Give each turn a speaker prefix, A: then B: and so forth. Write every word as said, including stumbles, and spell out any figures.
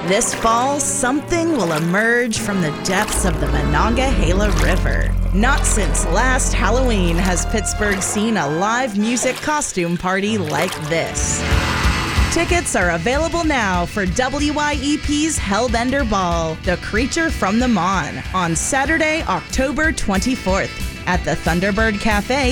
A: This fall, something will emerge from the depths of the Monongahela River. Not since last Halloween has Pittsburgh seen a live music costume party like this. Tickets are available now for W Y E P's Hellbender Ball, The Creature from the Mon, on Saturday, October twenty-fourth at the Thunderbird Cafe